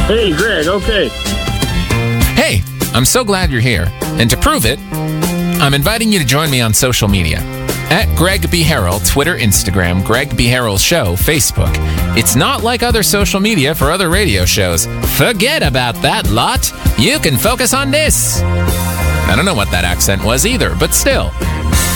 Hey, Greg, okay. Hey, I'm so glad you're here. And to prove it, I'm inviting you to join me on social media. At Greg B. Harrell, Twitter, Instagram, Greg B. Harrell Show, Facebook. It's not like other social media for other radio shows. Forget about that lot. You can focus on this. I don't know what that accent was either, but still.